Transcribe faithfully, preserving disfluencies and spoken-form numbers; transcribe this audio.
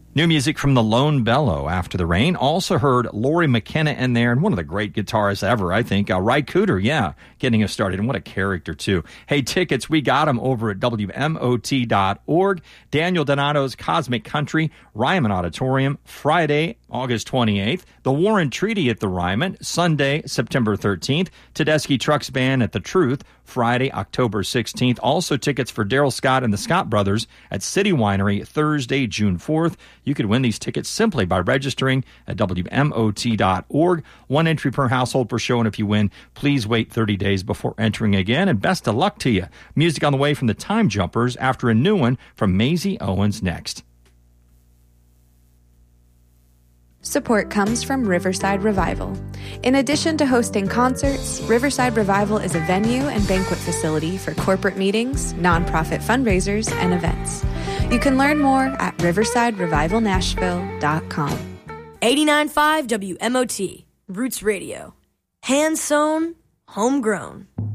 New music from the Lone Bellow, After the Rain. Also heard Lori McKenna in there, and one of the great guitarists ever, I think. Uh, Ry Cooder, yeah, getting us started. And what a character, too. Hey, tickets, we got them over at W M O T dot org. Daniel Donato's Cosmic Country, Ryman Auditorium, Friday, August twenty-eighth. The Warren Treaty at the Ryman, Sunday, September thirteenth. Tedeschi Trucks Band at The Truth, Friday, October sixteenth. Also tickets for Daryl Scott and the Scott Brothers at City Winery, Thursday, June fourth. You could win these tickets simply by registering at W M O T dot org. One entry per household per show, and if you win, please wait thirty days before entering again, and best of luck to you. Music on the way from the Time Jumpers after a new one from Maisie Owens next. Support comes from Riverside Revival. In addition to hosting concerts, Riverside Revival is a venue and banquet facility for corporate meetings, nonprofit fundraisers, and events. You can learn more at riverside revival nashville dot com. eighty-nine point five W M O T, Roots Radio. Hand-sewn, homegrown.